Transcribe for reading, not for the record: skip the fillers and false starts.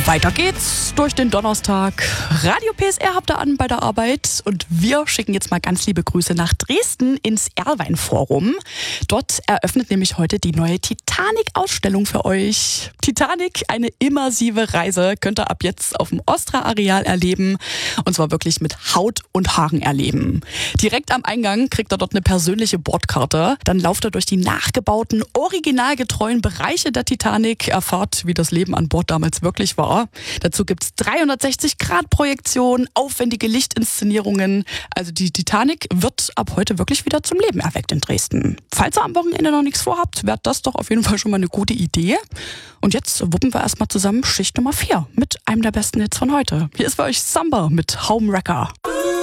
Weiter geht's durch den Donnerstag. Radio PSR habt ihr an bei der Arbeit und wir schicken jetzt mal ganz liebe Grüße nach Dresden ins Erlwein-Forum. Dort eröffnet nämlich heute die neue Titanic-Ausstellung für euch. Titanic, eine immersive Reise, könnt ihr ab jetzt auf dem Ostra-Areal erleben und zwar wirklich mit Haut und Haaren erleben. Direkt am Eingang kriegt ihr dort eine persönliche Bordkarte. Dann lauft ihr durch die nachgebauten, originalgetreuen Bereiche der Titanic, erfahrt, wie das Leben an Bord damals wirklich war. Dazu gibt's 360-Grad-Projektionen, aufwendige Lichtinszenierungen. Also die Titanic wird ab heute wirklich wieder zum Leben erweckt in Dresden. Falls ihr am Wochenende noch nichts vorhabt, wäre das doch auf jeden Fall schon mal eine gute Idee. Und jetzt wuppen wir erstmal zusammen Schicht Nummer 4 mit einem der besten Hits von heute. Hier ist für euch Samba mit Homewrecker.